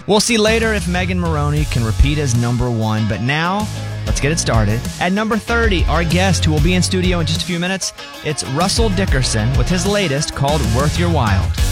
We'll see later if Megan Moroney can repeat as number 1, but now, let's get it started. At number 30, our guest, who will be in studio in just a few minutes, it's Russell Dickerson with his latest called Worth Your While.